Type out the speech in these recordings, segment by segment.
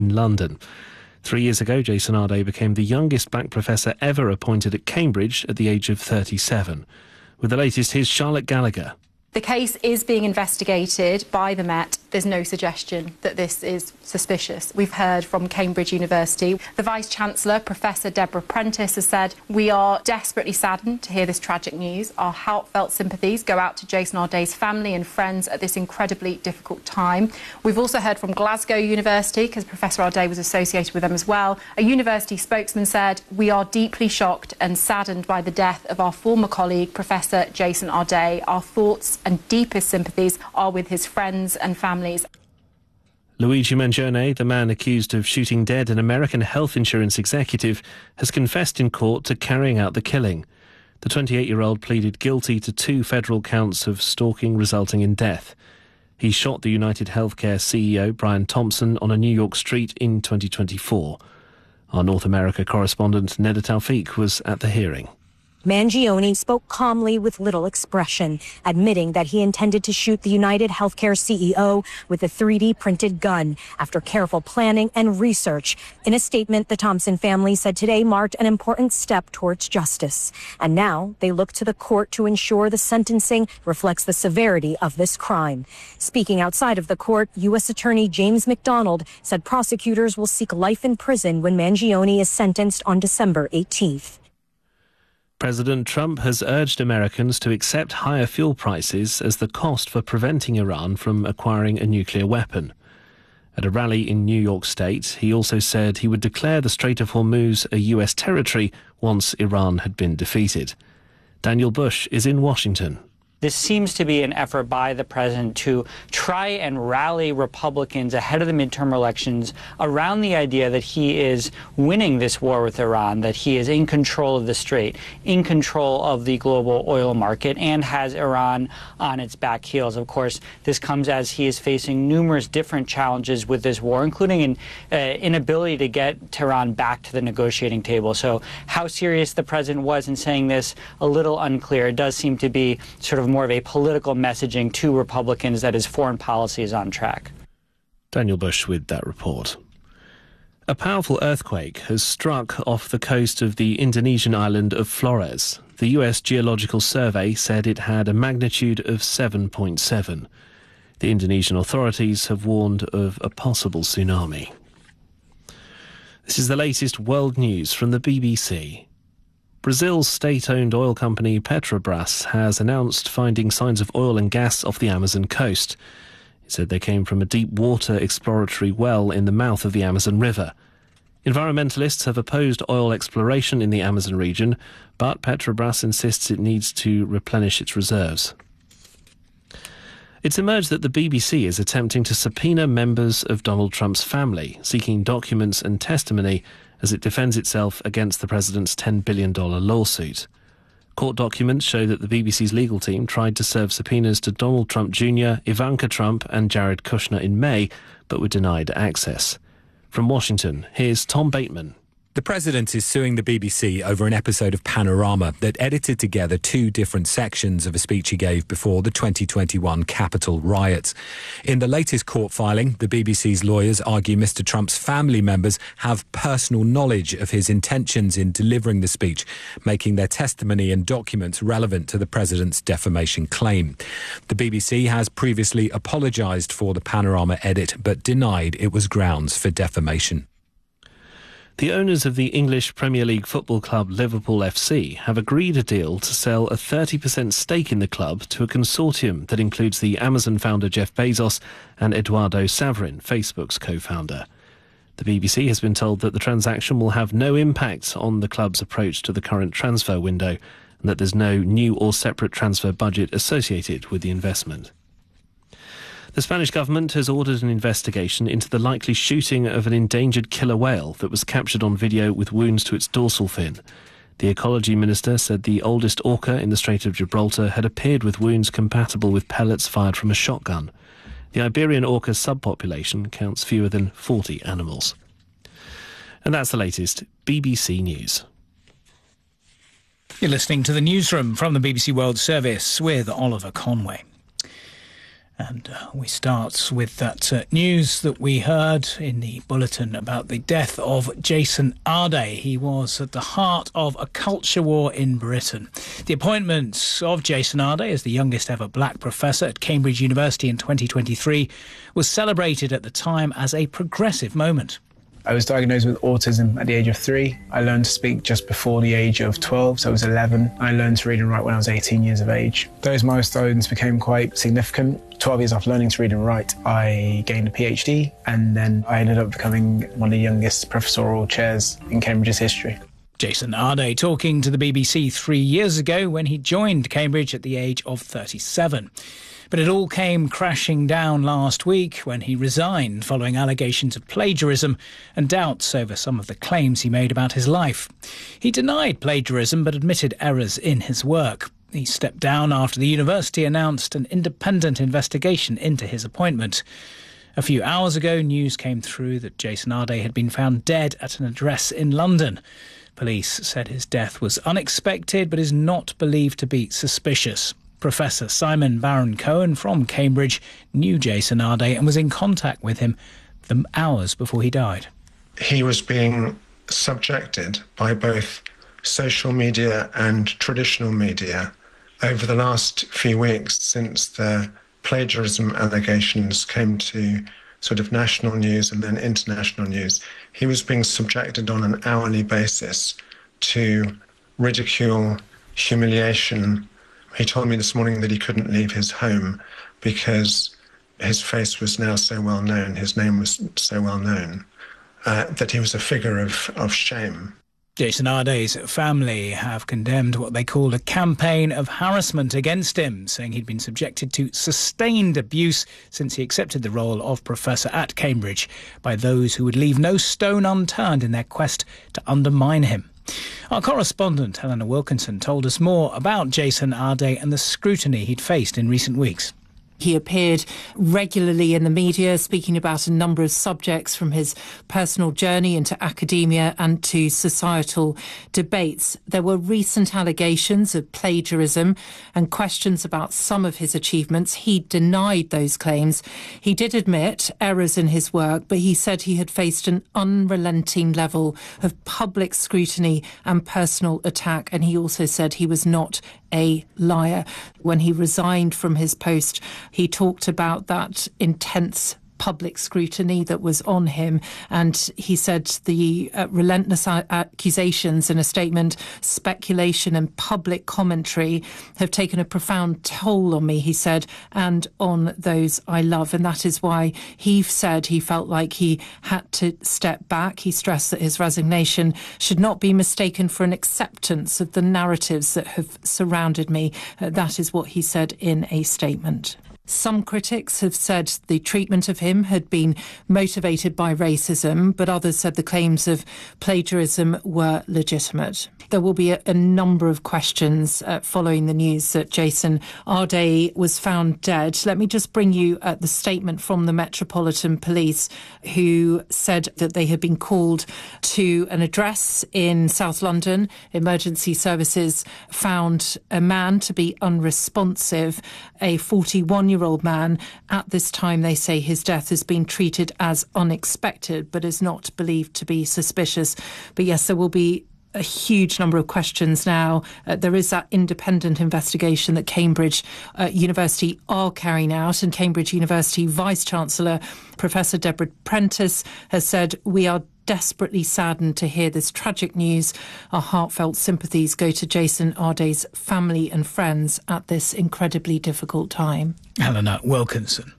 in London. 3 years ago, Jason Arday became the youngest black professor ever appointed at Cambridge at the age of 37. With the latest, here's Charlotte Gallagher. The case is being investigated by the Met. There's no suggestion that this is suspicious. We've heard from Cambridge University. The Vice-Chancellor, Professor Deborah Prentice, has said, "We are desperately saddened to hear this tragic news. Our heartfelt sympathies go out to Jason Arday's family and friends at this incredibly difficult time." We've also heard from Glasgow University, because Professor Arday was associated with them as well. A university spokesman said, "We are deeply shocked and saddened by the death of our former colleague, Professor Jason Arday. Our thoughts and deepest sympathies are with his friends and families." Luigi Mangione, the man accused of shooting dead an American health insurance executive, has confessed in court to carrying out the killing. The 28-year-old pleaded guilty to 2 federal counts of stalking resulting in death. He shot the United Healthcare CEO, Brian Thompson, on a New York street in 2024. Our North America correspondent, Neda Tawfiq, was at the hearing. Mangione spoke calmly with little expression, admitting that he intended to shoot the United Healthcare CEO with a 3D printed gun after careful planning and research. In a statement, the Thompson family said today marked an important step towards justice. And now they look to the court to ensure the sentencing reflects the severity of this crime. Speaking outside of the court, U.S. Attorney James McDonald said prosecutors will seek life in prison when Mangione is sentenced on December 18th. President Trump has urged Americans to accept higher fuel prices as the cost for preventing Iran from acquiring a nuclear weapon. At a rally in New York State, he also said he would declare the Strait of Hormuz a U.S. territory once Iran had been defeated. Daniel Bush is in Washington. This seems to be an effort by the president to try and rally Republicans ahead of the midterm elections around the idea that he is winning this war with Iran, that he is in control of the strait, in control of the global oil market, and has Iran on its back heels. Of course, this comes as he is facing numerous different challenges with this war, including an inability to get Tehran back to the negotiating table. So how serious the president was in saying this, a little unclear. It does seem to be sort of more of a political messaging to Republicans that his foreign policy is on track. Daniel Bush with that report. A powerful earthquake has struck off the coast of the Indonesian island of Flores. The US Geological Survey said it had a magnitude of 7.7. The Indonesian authorities have warned of a possible tsunami. This is the latest world news from the BBC. Brazil's state-owned oil company Petrobras has announced finding signs of oil and gas off the Amazon coast. It said they came from a deep-water exploratory well in the mouth of the Amazon River. Environmentalists have opposed oil exploration in the Amazon region, but Petrobras insists it needs to replenish its reserves. It's emerged that the BBC is attempting to subpoena members of Donald Trump's family, seeking documents and testimony as it defends itself against the president's $10 billion lawsuit. Court documents show that the BBC's legal team tried to serve subpoenas to Donald Trump Jr., Ivanka Trump and Jared Kushner in May, but were denied access. From Washington, here's Tom Bateman. The president is suing the BBC over an episode of Panorama that edited together 2 different sections of a speech he gave before the 2021 Capitol riots. In the latest court filing, the BBC's lawyers argue Mr. Trump's family members have personal knowledge of his intentions in delivering the speech, making their testimony and documents relevant to the president's defamation claim. The BBC has previously apologised for the Panorama edit, but denied it was grounds for defamation. The owners of the English Premier League football club Liverpool FC have agreed a deal to sell a 30% stake in the club to a consortium that includes the Amazon founder Jeff Bezos and Eduardo Saverin, Facebook's co-founder. The BBC has been told that the transaction will have no impact on the club's approach to the current transfer window and that there's no new or separate transfer budget associated with the investment. The Spanish government has ordered an investigation into the likely shooting of an endangered killer whale that was captured on video with wounds to its dorsal fin. The ecology minister said the oldest orca in the Strait of Gibraltar had appeared with wounds compatible with pellets fired from a shotgun. The Iberian orca subpopulation counts fewer than 40 animals. And that's the latest BBC News. You're listening to the newsroom from the BBC World Service with Oliver Conway. And we start with that news that we heard in the bulletin about the death of Jason Arday. He was at the heart of a culture war in Britain. The appointment of Jason Arday as the youngest ever black professor at Cambridge University in 2023 was celebrated at the time as a progressive moment. I was diagnosed with autism at the age of 3. I learned to speak just before the age of 12, so I was 11. I learned to read and write when I was 18 years of age. Those milestones became quite significant. 12 years after learning to read and write, I gained a PhD, and then I ended up becoming one of the youngest professorial chairs in Cambridge's history. Jason Arday talking to the BBC 3 years ago when he joined Cambridge at the age of 37. But it all came crashing down last week when he resigned following allegations of plagiarism and doubts over some of the claims he made about his life. He denied plagiarism but admitted errors in his work. He stepped down after the university announced an independent investigation into his appointment. A few hours ago, news came through that Jason Arday had been found dead at an address in London. Police said his death was unexpected but is not believed to be suspicious. Professor Simon Baron-Cohen from Cambridge knew Jason Arday and was in contact with him the hours before he died. He was being subjected by both social media and traditional media over the last few weeks since the plagiarism allegations came to sort of national news and then international news. He was being subjected on an hourly basis to ridicule, humiliation. He told me this morning that he couldn't leave his home because his face was now so well known, his name was so well known, that he was a figure of shame. Jason Arday's family have condemned what they called a campaign of harassment against him, saying he'd been subjected to sustained abuse since he accepted the role of professor at Cambridge by those who would leave no stone unturned in their quest to undermine him. Our correspondent, Helena Wilkinson, told us more about Jason Arday and the scrutiny he'd faced in recent weeks. He appeared regularly in the media, speaking about a number of subjects from his personal journey into academia and to societal debates. There were recent allegations of plagiarism and questions about some of his achievements. He denied those claims. He did admit errors in his work, but he said he had faced an unrelenting level of public scrutiny and personal attack. And he also said he was not a liar. When he resigned from his post, he talked about that intense public scrutiny that was on him, and he said the relentless accusations in a statement, speculation and public commentary have taken a profound toll on me, he said, and on those I love. And that is why he said he felt like he had to step back. He stressed that his resignation should not be mistaken for an acceptance of the narratives that have surrounded me. That is what he said in a statement. Some critics have said the treatment of him had been motivated by racism, but others said the claims of plagiarism were legitimate. There will be a number of questions following the news that Jason Arday was found dead. Let me just bring you the statement from the Metropolitan Police, who said that they had been called to an address in South London. Emergency services found a man to be unresponsive, a 41-year-old man. At this time, they say his death has been treated as unexpected, but is not believed to be suspicious. But yes, there will be a huge number of questions now. There is that independent investigation that Cambridge University are carrying out, and Cambridge University Vice-Chancellor Professor Deborah Prentice has said, "We are desperately saddened to hear this tragic news. Our heartfelt sympathies go to Jason Arday's family and friends at this incredibly difficult time." Helena Wilkinson.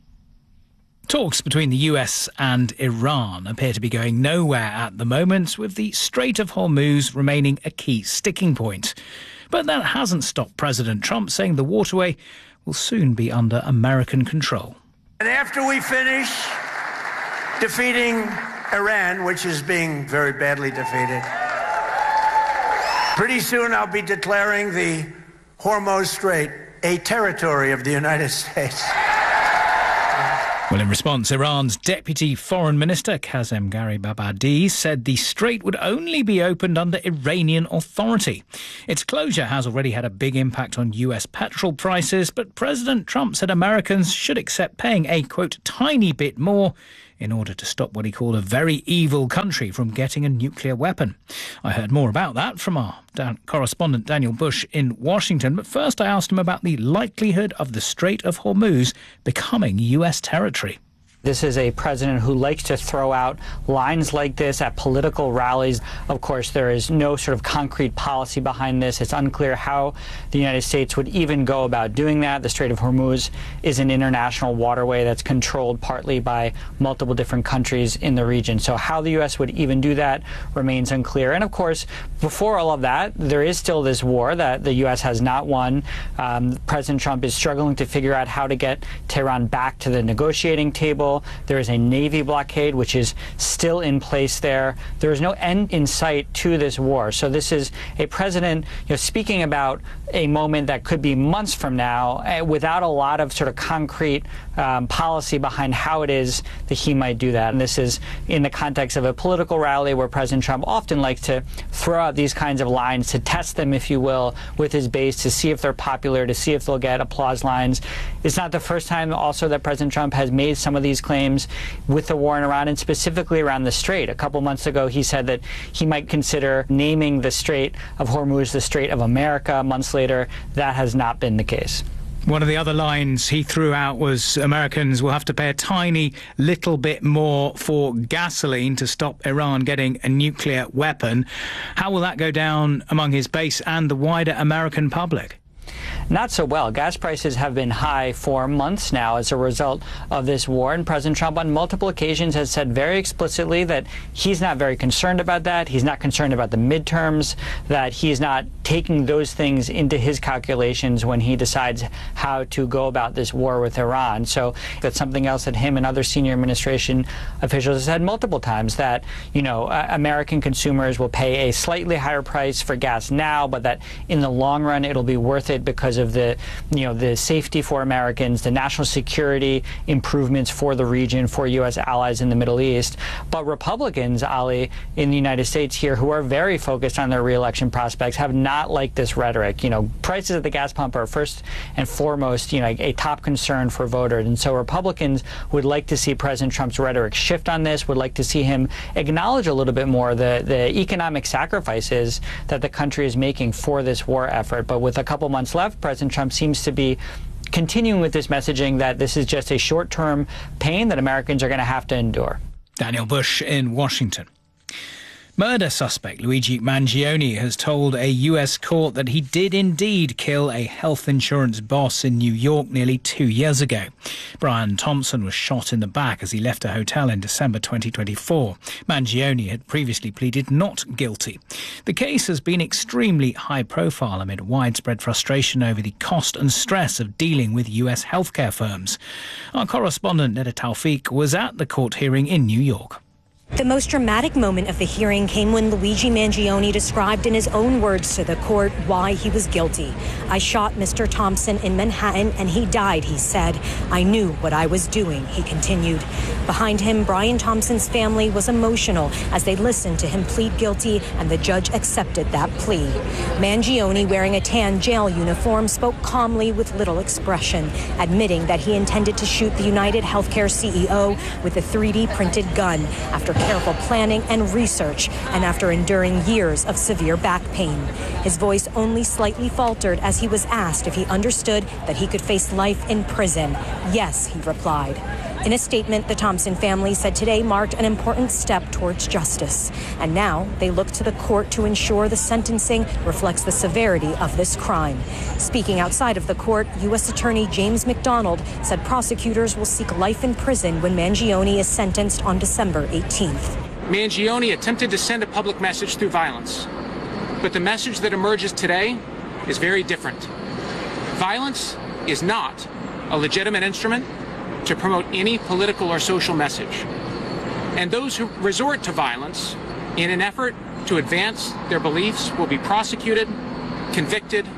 Talks between the US and Iran appear to be going nowhere at the moment, with the Strait of Hormuz remaining a key sticking point. But that hasn't stopped President Trump saying the waterway will soon be under American control. And after we finish defeating Iran, which is being very badly defeated, pretty soon I'll be declaring the Hormuz Strait a territory of the United States. Well, in response, Iran's Deputy Foreign Minister Kazem Garibabadi said the strait would only be opened under Iranian authority. Its closure has already had a big impact on US petrol prices, but President Trump said Americans should accept paying a, quote, tiny bit more in order to stop what he called a very evil country from getting a nuclear weapon. I heard more about that from our correspondent Daniel Bush in Washington, but first I asked him about the likelihood of the Strait of Hormuz becoming US territory. This is a president who likes to throw out lines like this at political rallies. Of course, there is no sort of concrete policy behind this. It's unclear how the United States would even go about doing that. The Strait of Hormuz is an international waterway that's controlled partly by multiple different countries in the region. So how the U.S. would even do that remains unclear. And of course, before all of that, there is still this war that the U.S. has not won. President Trump is struggling to figure out how to get Tehran back to the negotiating table. There is a Navy blockade, which is still in place there. There is no end in sight to this war. So this is a president, speaking about a moment that could be months from now without a lot of sort of concrete policy behind how it is that he might do that. And this is in the context of a political rally where President Trump often likes to throw out these kinds of lines to test them, if you will, with his base to see if they're popular, to see if they'll get applause lines. It's not the first time also that President Trump has made some of these claims with the war in Iran and specifically around the Strait. A couple months ago, he said that he might consider naming the Strait of Hormuz the Strait of America. Months later, that has not been the case. One of the other lines he threw out was Americans will have to pay a tiny little bit more for gasoline to stop Iran getting a nuclear weapon. How will that go down among his base and the wider American public? Not so well. Gas prices have been high for months now as a result of this war, and President Trump on multiple occasions has said very explicitly that he's not very concerned about that. He's not concerned about the midterms, that he's not taking those things into his calculations when he decides how to go about this war with Iran. So that's something else that him and other senior administration officials have said multiple times, that, American consumers will pay a slightly higher price for gas now, but that in the long run it'll be worth it because of the safety for Americans, the national security improvements for the region, for U.S. allies in the Middle East. But Republicans, Ali, in the United States here, who are very focused on their reelection prospects, have not liked this rhetoric. Prices at the gas pump are first and foremost, a top concern for voters. And so Republicans would like to see President Trump's rhetoric shift on this, would like to see him acknowledge a little bit more the economic sacrifices that the country is making for this war effort. But with a couple months left, President Trump seems to be continuing with this messaging that this is just a short-term pain that Americans are going to have to endure. Daniel Bush in Washington. Murder suspect Luigi Mangione has told a US court that he did indeed kill a health insurance boss in New York nearly 2 years ago. Brian Thompson was shot in the back as he left a hotel in December 2024. Mangione had previously pleaded not guilty. The case has been extremely high profile amid widespread frustration over the cost and stress of dealing with US healthcare firms. Our correspondent Neda Tawfiq was at the court hearing in New York. The most dramatic moment of the hearing came when Luigi Mangione described in his own words to the court why he was guilty. I shot Mr. Thompson in Manhattan and he died, he said. I knew what I was doing, he continued. Behind him, Brian Thompson's family was emotional as they listened to him plead guilty, and the judge accepted that plea. Mangione, wearing a tan jail uniform, spoke calmly with little expression, admitting that he intended to shoot the United Healthcare CEO with a 3D printed gun after careful planning and research, and after enduring years of severe back pain. His voice only slightly faltered as he was asked if he understood that he could face life in prison. Yes, he replied. In a statement, the Thompson family said today marked an important step towards justice. And now they look to the court to ensure the sentencing reflects the severity of this crime. Speaking outside of the court, U.S. Attorney James McDonald said prosecutors will seek life in prison when Mangione is sentenced on December 18th. Mangione attempted to send a public message through violence, but the message that emerges today is very different. Violence is not a legitimate instrument to promote any political or social message. And those who resort to violence in an effort to advance their beliefs will be prosecuted, convicted,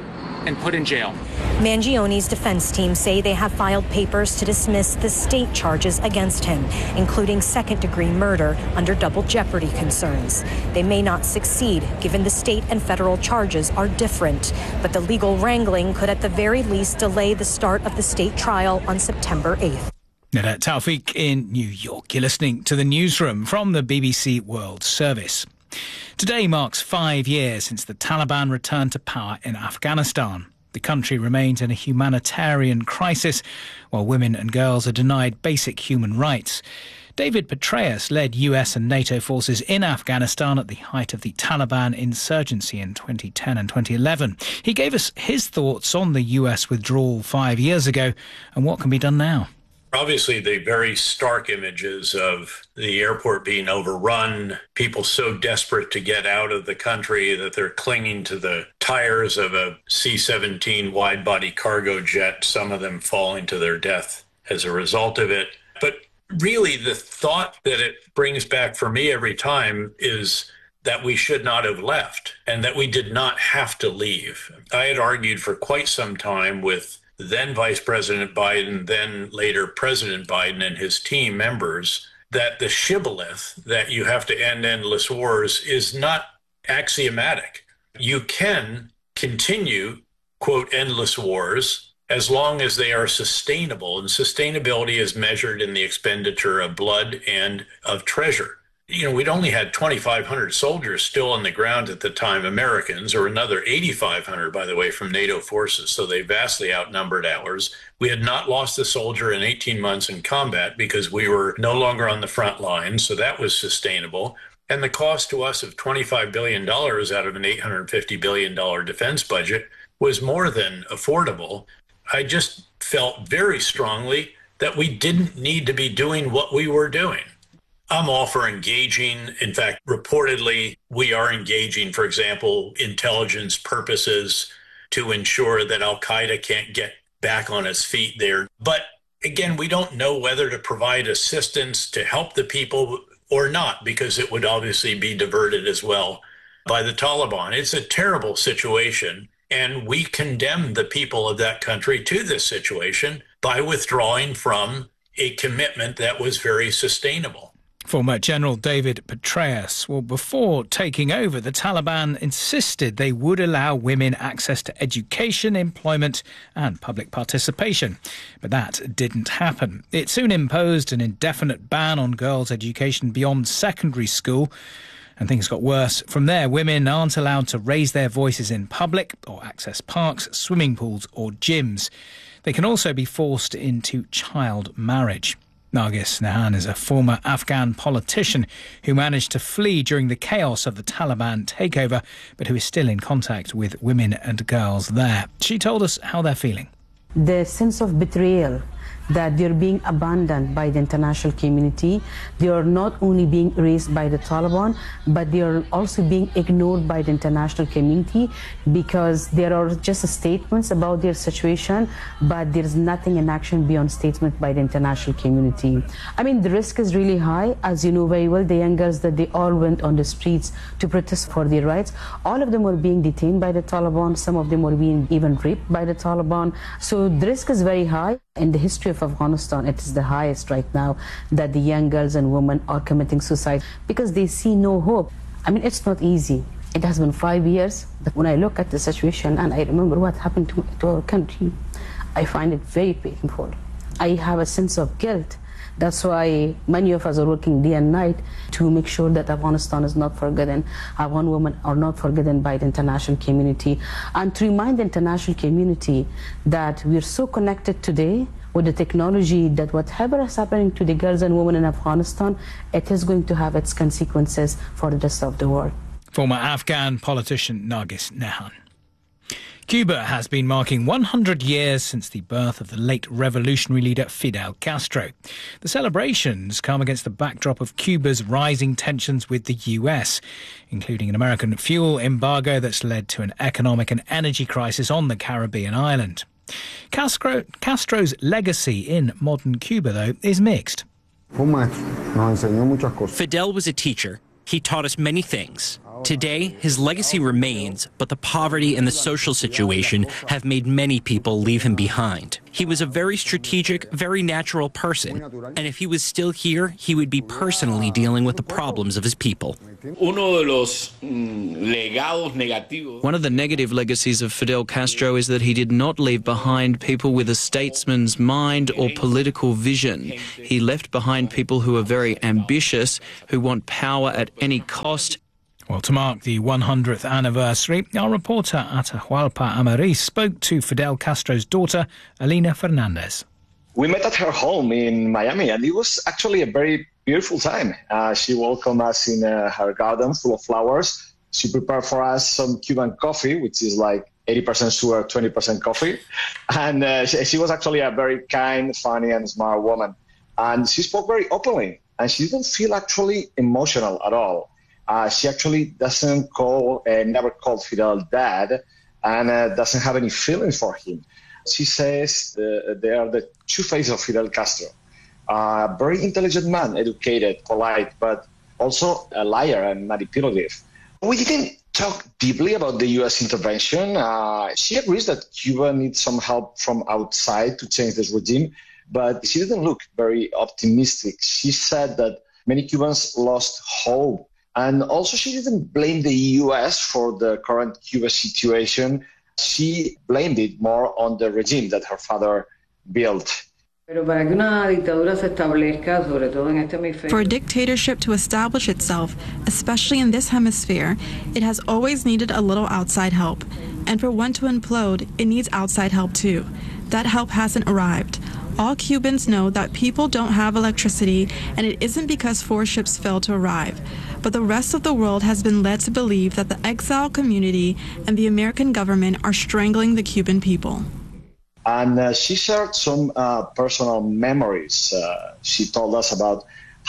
and put in jail. Mangione's defense team say they have filed papers to dismiss the state charges against him, including second-degree murder under double jeopardy concerns. They may not succeed, given the state and federal charges are different, but the legal wrangling could at the very least delay the start of the state trial on September 8th. Nadat Tawfiq in New York. You're listening to the newsroom from the BBC World Service. Today marks 5 years since the Taliban returned to power in Afghanistan. The country remains in a humanitarian crisis, while women and girls are denied basic human rights. David Petraeus led US and NATO forces in Afghanistan at the height of the Taliban insurgency in 2010 and 2011. He gave us his thoughts on the US withdrawal 5 years ago and what can be done now. Obviously, the very stark images of the airport being overrun, people so desperate to get out of the country that they're clinging to the tires of a C-17 wide-body cargo jet, some of them falling to their death as a result of it. But really, the thought that it brings back for me every time is that we should not have left and that we did not have to leave. I had argued for quite some time with then Vice President Biden, then later President Biden and his team members, that the shibboleth that you have to end endless wars is not axiomatic. You can continue, quote, endless wars as long as they are sustainable, and sustainability is measured in the expenditure of blood and of treasure. You know, we'd only had 2,500 soldiers still on the ground at the time, Americans, or another 8,500, by the way, from NATO forces. So they vastly outnumbered ours. We had not lost a soldier in 18 months in combat because we were no longer on the front line. So that was sustainable. And the cost to us of $25 billion out of an $850 billion defense budget was more than affordable. I just felt very strongly that we didn't need to be doing what we were doing. I'm all for engaging. In fact, reportedly, we are engaging, for example, intelligence purposes to ensure that al-Qaeda can't get back on its feet there. But again, we don't know whether to provide assistance to help the people or not, because it would obviously be diverted as well by the Taliban. It's a terrible situation, and we condemn the people of that country to this situation by withdrawing from a commitment that was very sustainable. Former General David Petraeus. Well, before taking over, the Taliban insisted they would allow women access to education, employment and public participation. But that didn't happen. It soon imposed an indefinite ban on girls' education beyond secondary school. And things got worse. From there, women aren't allowed to raise their voices in public or access parks, swimming pools or gyms. They can also be forced into child marriage. Nargis Nahan is a former Afghan politician who managed to flee during the chaos of the Taliban takeover, but who is still in contact with women and girls there. She told us how they're feeling. The sense of betrayal, that they're being abandoned by the international community. They are not only being erased by the Taliban, but they are also being ignored by the international community, because there are just statements about their situation, but there's nothing in action beyond statements by the international community. I mean, the risk is really high. As you know very well, the young girls that they all went on the streets to protest for their rights, all of them were being detained by the Taliban. Some of them were being even raped by the Taliban. So the risk is very high. In the history of Afghanistan, it is the highest right now that the young girls and women are committing suicide because they see no hope. I mean, it's not easy. It has been 5 years, but when I look at the situation and I remember what happened to our country, I find it very painful. I have a sense of guilt. That's why many of us are working day and night to make sure that Afghanistan is not forgotten, Afghan women are not forgotten by the international community, and to remind the international community that we are so connected today with the technology that whatever is happening to the girls and women in Afghanistan, it is going to have its consequences for the rest of the world. Former Afghan politician Nargis Nahan. Cuba has been marking 100 years since the birth of the late revolutionary leader Fidel Castro. The celebrations come against the backdrop of Cuba's rising tensions with the US, including an American fuel embargo that's led to an economic and energy crisis on the Caribbean island. Castro's legacy in modern Cuba, though, is mixed. Fidel was a teacher. He taught us many things. Today, his legacy remains, but the poverty and the social situation have made many people leave him behind. He was a very strategic, very natural person, and if he was still here, he would be personally dealing with the problems of his people. One of the negative legacies of Fidel Castro is that he did not leave behind people with a statesman's mind or political vision. He left behind people who are very ambitious, who want power at any cost. Well, to mark the 100th anniversary, our reporter Atahualpa Amaris spoke to Fidel Castro's daughter, Alina Fernandez. We met at her home in Miami, and it was actually a very beautiful time. She welcomed us in her garden full of flowers. She prepared for us some Cuban coffee, which is like 80% sugar, 20% coffee. And she was actually a very kind, funny, and smart woman. And she spoke very openly, and she didn't feel actually emotional at all. She actually doesn't never called Fidel dad, and doesn't have any feelings for him. She says they are the two faces of Fidel Castro. A very intelligent man, educated, polite, but also a liar and manipulative. We didn't talk deeply about the U.S. intervention. She agrees that Cuba needs some help from outside to change this regime, but she didn't look very optimistic. She said that many Cubans lost hope. And also, she didn't blame the U.S. for the current Cuba situation. She blamed it more on the regime that her father built. For a dictatorship to establish itself, especially in this hemisphere, it has always needed a little outside help. And for one to implode, it needs outside help too. That help hasn't arrived. All Cubans know that people don't have electricity, and it isn't because 4 ships failed to arrive. But the rest of the world has been led to believe that the exile community and the American government are strangling the Cuban people. And she shared some personal memories. She told us about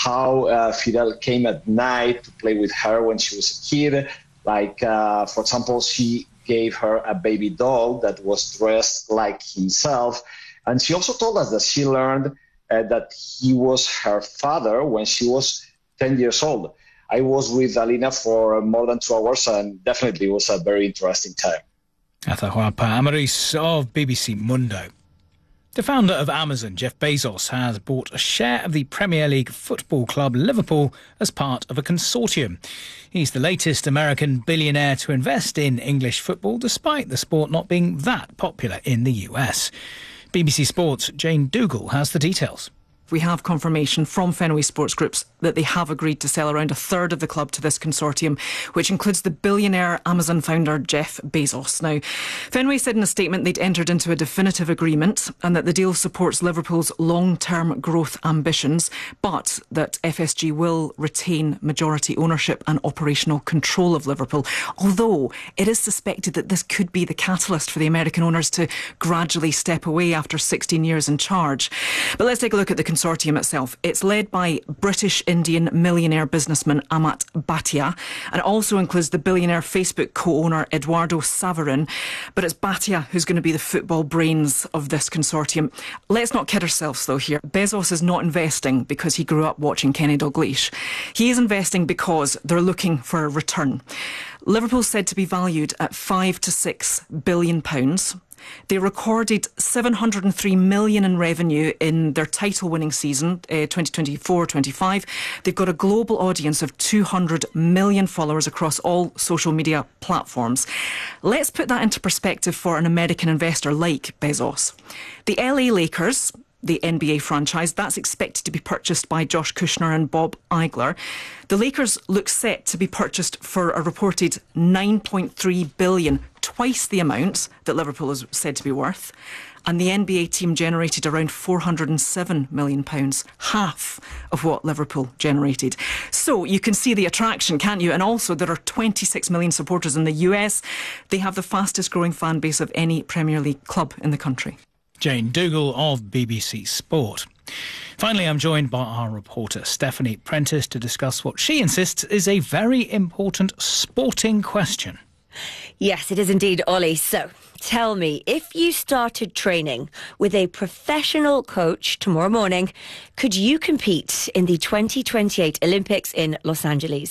how Fidel came at night to play with her when she was a kid. Like, for example, she gave her a baby doll that was dressed like himself. And she also told us that she learned that he was her father when she was 10 years old. I was with Alina for more than 2 hours, and definitely was a very interesting time. Atahualpa Amaris of BBC Mundo. The founder of Amazon, Jeff Bezos, has bought a share of the Premier League football club Liverpool as part of a consortium. He's the latest American billionaire to invest in English football, despite the sport not being that popular in the US. BBC Sports' Jane Dougal has the details. We have confirmation from Fenway Sports Groups that they have agreed to sell around a third of the club to this consortium, which includes the billionaire Amazon founder Jeff Bezos. Now, Fenway said in a statement they'd entered into a definitive agreement and that the deal supports Liverpool's long-term growth ambitions, but that FSG will retain majority ownership and operational control of Liverpool, although it is suspected that this could be the catalyst for the American owners to gradually step away after 16 years in charge. But let's take a look at the consortium itself. It's led by British-Indian millionaire businessman Amat Bhatia, and it also includes the billionaire Facebook co-owner Eduardo Saverin. But it's Bhatia who's going to be the football brains of this consortium. Let's not kid ourselves, though, here. Bezos is not investing because he grew up watching Kenny Dalglish. He is investing because they're looking for a return. Liverpool's said to be valued at £5 to £6 billion. They recorded $703 million in revenue in their title-winning season, 2024-25. They've got a global audience of 200 million followers across all social media platforms. Let's put that into perspective for an American investor like Bezos. The LA Lakers, the NBA franchise, that's expected to be purchased by Josh Kushner and Bob Iger. The Lakers look set to be purchased for a reported $9.3 billion, twice the amount that Liverpool is said to be worth. And the NBA team generated around £407 million, half of what Liverpool generated. So you can see the attraction, can't you? And also there are 26 million supporters in the US. They have the fastest growing fan base of any Premier League club in the country. Jane Dougal of BBC Sport. Finally, I'm joined by our reporter Stephanie Prentice to discuss what she insists is a very important sporting question. Yes, it is indeed, Ollie. So, tell me, if you started training with a professional coach tomorrow morning, could you compete in the 2028 Olympics in Los Angeles?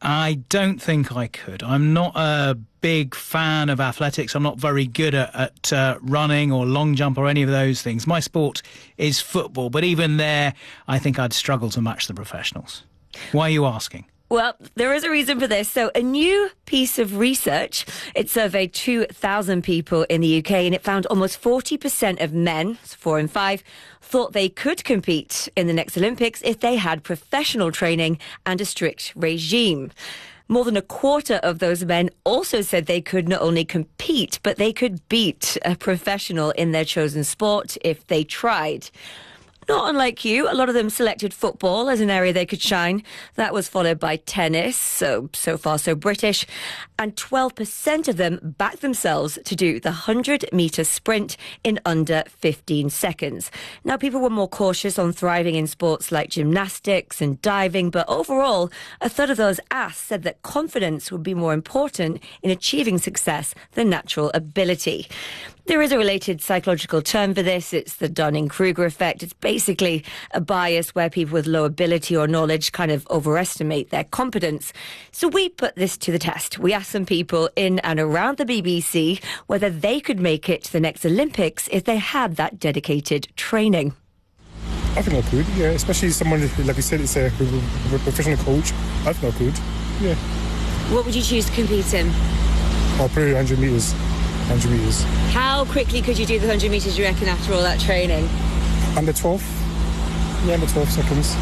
I don't think I could. I'm not a big fan of athletics. I'm not very good at running or long jump or any of those things. My sport is football, but even there, I think I'd struggle to match the professionals. Why are you asking? Well, there is a reason for this. So a new piece of research, it surveyed 2,000 people in the UK, and it found almost 40% of men, 4 in 5, thought they could compete in the next Olympics if they had professional training and a strict regime. More than a quarter of those men also said they could not only compete, but they could beat a professional in their chosen sport if they tried. Not unlike you, a lot of them selected football as an area they could shine. That was followed by tennis, so far so British. And 12% of them backed themselves to do the 100-metre sprint in under 15 seconds. Now, people were more cautious on thriving in sports like gymnastics and diving, but overall, a third of those asked said that confidence would be more important in achieving success than natural ability. There is a related psychological term for this. It's the Dunning-Kruger effect. It's basically a bias where people with low ability or knowledge kind of overestimate their competence. So we put this to the test. We asked some people in and around the BBC whether they could make it to the next Olympics if they had that dedicated training. I think I could, yeah, especially someone, like you said, it's a professional coach. I think I could, yeah. What would you choose to compete in? I'll probably 100 metres. 100 metres. How quickly could you do the 100 metres, do you reckon, after all that training? Under 12. Yeah, under 12 seconds.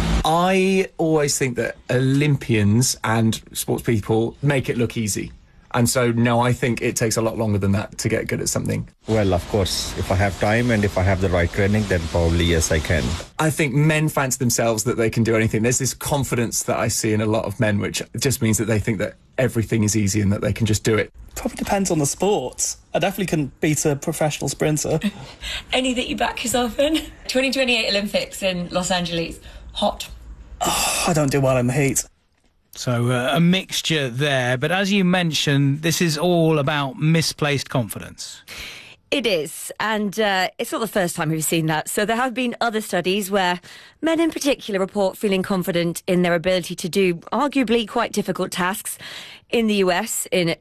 I always think that Olympians and sports people make it look easy. And so, no, I think it takes a lot longer than that to get good at something. Well, of course, if I have time and if I have the right training, then probably yes, I can. I think men fancy themselves that they can do anything. There's this confidence that I see in a lot of men, which just means that they think that everything is easy and that they can just do it. Probably depends on the sport. I definitely couldn't beat a professional sprinter. Any that you back yourself in? 2028 Olympics in Los Angeles. Hot. Oh, I don't do well in the heat. So a mixture there. But as you mentioned, this is all about misplaced confidence. It is, and it's not the first time we've seen that. So there have been other studies where men in particular report feeling confident in their ability to do arguably quite difficult tasks. In the US in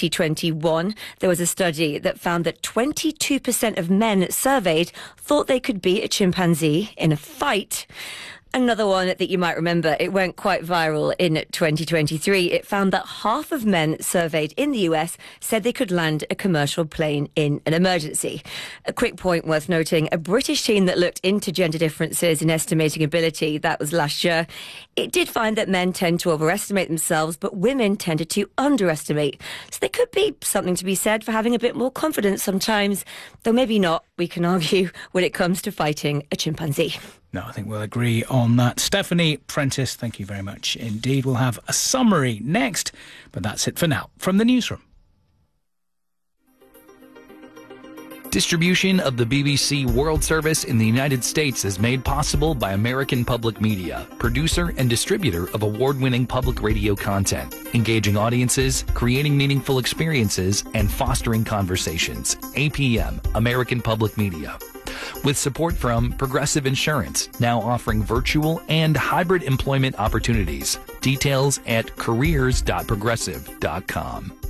2021, there was a study that found that 22% of men surveyed thought they could beat a chimpanzee in a fight. Another one that you might remember, it went quite viral in 2023. It found that half of men surveyed in the US said they could land a commercial plane in an emergency. A quick point worth noting, a British team that looked into gender differences in estimating ability, that was last year, it did find that men tend to overestimate themselves, but women tended to underestimate. So there could be something to be said for having a bit more confidence sometimes, though maybe not, we can argue, when it comes to fighting a chimpanzee. No, I think we'll agree on that. Stephanie Prentice, thank you very much indeed. We'll have a summary next, but that's it for now from the newsroom. Distribution of the BBC World Service in the United States is made possible by American Public Media, producer and distributor of award-winning public radio content, engaging audiences, creating meaningful experiences, and fostering conversations. APM, American Public Media. With support from Progressive Insurance, now offering virtual and hybrid employment opportunities. Details at careers.progressive.com.